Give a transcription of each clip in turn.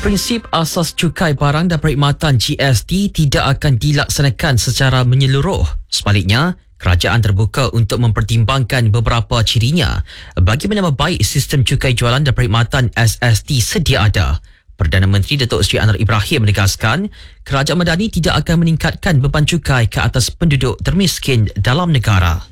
Prinsip asas cukai barang dan perkhidmatan GST tidak akan dilaksanakan secara menyeluruh. Sebaliknya, kerajaan terbuka untuk mempertimbangkan beberapa cirinya bagi menambah baik sistem cukai jualan dan perkhidmatan SST sedia ada. Perdana Menteri Datuk Seri Anwar Ibrahim menegaskan, kerajaan Madani tidak akan meningkatkan beban cukai ke atas penduduk termiskin dalam negara.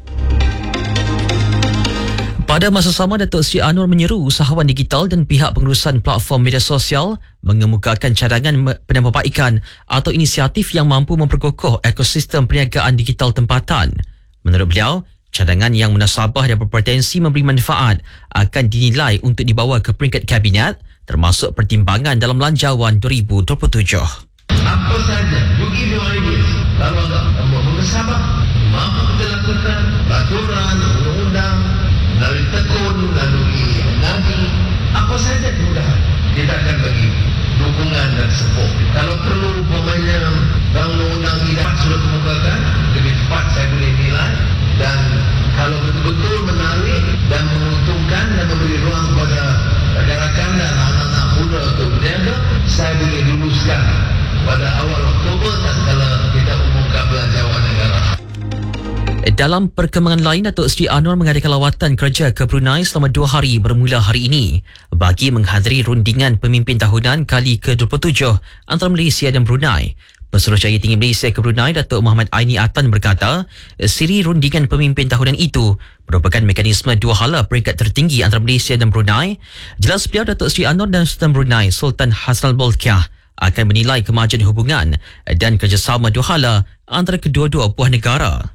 Pada masa sama, Datuk Seri Anwar menyeru usahawan digital dan pihak pengurusan platform media sosial mengemukakan cadangan penambahbaikan atau inisiatif yang mampu memperkokoh ekosistem perniagaan digital tempatan. Menurut beliau, cadangan yang munasabah dan berpotensi memberi manfaat akan dinilai untuk dibawa ke peringkat kabinet termasuk pertimbangan dalam lanjawan 2027. Apa saja, you give your ideas. Kalau tak munasabah, mampu kita lakukan peraturan, undang-undang, melalui tekun, melalui nadi, apa saja kemudahan. Kita akan bagi dukungan dan support. Kalau perlu umpamanya undang-undang tidak sudah kemukakan, lebih cepat saya boleh nilai, dan kalau betul-betul menarik dan menguntungkan dan memberi ruang kepada rakan-rakan dan anak-anak muda untuk berniaga, saya boleh luluskan pada awal Oktober tatkala kita umumkan belanjawan negara. Dalam perkembangan lain, Datuk Seri Anwar mengadakan lawatan kerja ke Brunei selama 2 hari bermula hari ini bagi menghadiri rundingan pemimpin tahunan kali ke-27 antara Malaysia dan Brunei. Pesuruhjaya Tinggi Malaysia ke Brunei, Datuk Muhammad Aini Atan berkata, siri rundingan pemimpin tahunan itu merupakan mekanisme dua hala peringkat tertinggi antara Malaysia dan Brunei. Jelas beliau, Datuk Seri Anwar dan Sultan Brunei Sultan Hassanal Bolkiah akan menilai kemajuan hubungan dan kerjasama dua hala antara kedua-dua buah negara.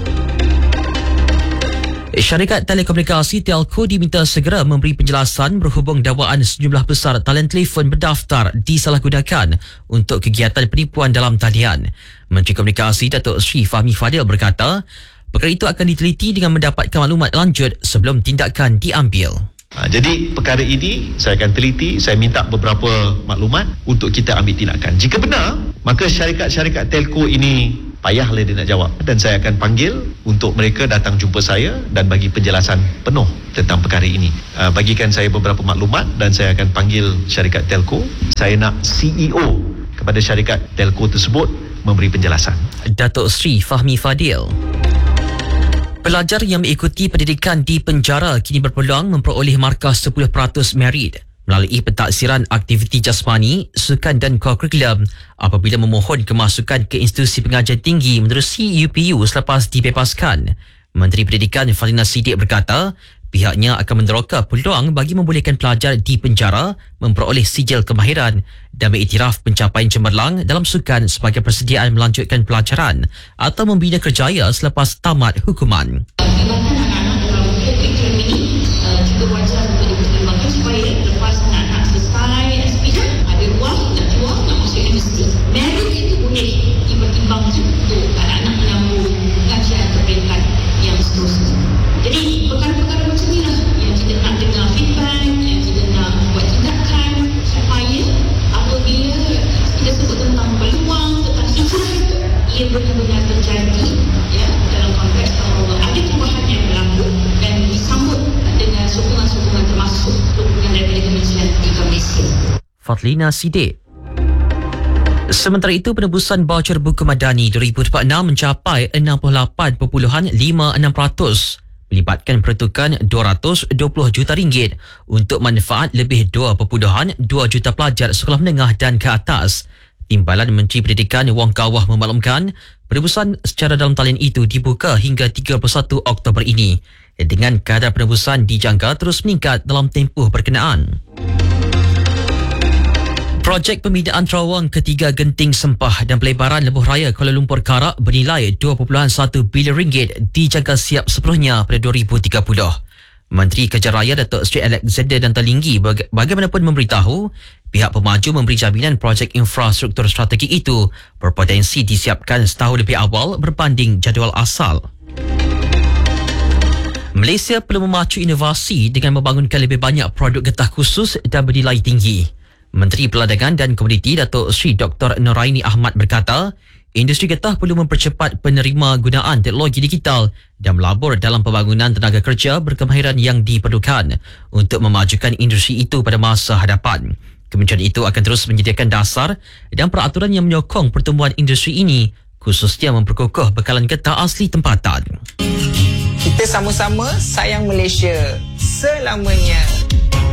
Syarikat telekomunikasi Telco diminta segera memberi penjelasan berhubung dakwaan sejumlah besar talian telefon berdaftar disalahgunakan untuk kegiatan penipuan dalam talian. Menteri Komunikasi Datuk Seri Fahmi Fadil berkata, perkara itu akan diteliti dengan mendapatkan maklumat lanjut sebelum tindakan diambil. Jadi perkara ini saya akan teliti, saya minta beberapa maklumat untuk kita ambil tindakan. Jika benar, maka syarikat-syarikat telco ini payahlah dia nak jawab, dan saya akan panggil untuk mereka datang jumpa saya dan bagi penjelasan penuh tentang perkara ini. Bagikan saya beberapa maklumat dan saya akan panggil syarikat telco. Saya nak CEO kepada syarikat telco tersebut memberi penjelasan. Datuk Seri Fahmi Fadil. Pelajar yang mengikuti pendidikan di penjara kini berpeluang memperoleh markah 10% merit melalui pentaksiran aktiviti jasmani, sukan dan kurikulum apabila memohon kemasukan ke institusi pengajian tinggi menerusi UPU selepas dibebaskan. Menteri Pendidikan Fadlina Siddiq berkata, pihaknya akan meneroka peluang bagi membolehkan pelajar di penjara memperoleh sijil kemahiran dan mengiktiraf pencapaian cemerlang dalam sukan sebagai persediaan melanjutkan pelajaran atau membina kerjaya selepas tamat hukuman. Libatkan anak-anak dalam kurikulum ini juga wajar untuk dipertimbangkan supaya lepas anak-anak selesai SPM ada ruang nak jual, nak masuk universiti. Merit itu boleh dipertimbangkan untuk anak-anak yang mengajian ke peringkat yang seterusnya. Jadi perkara-perkara macam ni lah yang kita nak dengar feedback, yang kita nak buat tindakan supaya apabila kita sebut tentang peluang, tentang hijrah itu, ia benar-benar terjadi ya, dalam konteks kalau ada perubahan yang berlaku dan disambut dengan sokongan-sokongan termasuk dukungan daripada Kementerian Pendidikan Malaysia. Fadlina Siddiq. Sementara itu, penebusan baucer buku Madani 2026 mencapai 68.56%, melibatkan peruntukan 220 juta ringgit untuk manfaat lebih 2.2 juta pelajar sekolah menengah dan ke atas. Timbalan Menteri Pendidikan Wong Kawah memaklumkan penebusan secara dalam talian itu dibuka hingga 31 Oktober ini, dengan kadar penebusan dijangka terus meningkat dalam tempoh berkenaan. Projek pembinaan terowong ketiga Genting Sempah dan pelebaran lebuh raya Kuala Lumpur Karak bernilai 2.1 bilion ringgit dijangka siap sepenuhnya pada 2030. Menteri Kerja Raya Datuk Seri Alexander Dantalinggi bagaimanapun memberitahu pihak pemaju memberi jaminan projek infrastruktur strategik itu berpotensi disiapkan setahun lebih awal berbanding jadual asal. Malaysia perlu memacu inovasi dengan membangunkan lebih banyak produk getah khusus dan bernilai tinggi. Menteri Perdagangan dan Komoditi Datuk Seri Dr. Noraini Ahmad berkata, industri getah perlu mempercepat penerima gunaan teknologi digital dan melabur dalam pembangunan tenaga kerja berkemahiran yang diperlukan untuk memajukan industri itu pada masa hadapan. Kementerian itu akan terus menyediakan dasar dan peraturan yang menyokong pertumbuhan industri ini, khususnya memperkokoh bekalan getah asli tempatan. Kita sama-sama sayang Malaysia selamanya.